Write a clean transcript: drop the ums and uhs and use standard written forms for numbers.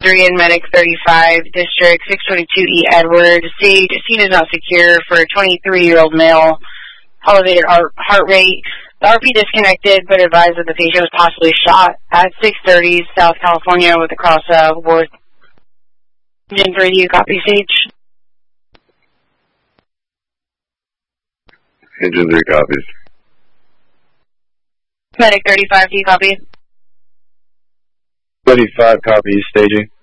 3 and Medic 35, District 622E Edward. Scene is not secure for a 23-year-old male. Elevated heart rate. The RP disconnected, but advised that the patient was possibly shot at 6:30 South California with a cross board. Engine 3, do you copy, Sage? Engine 3 copies. Medic 35, do you copy? 35 copies, staging.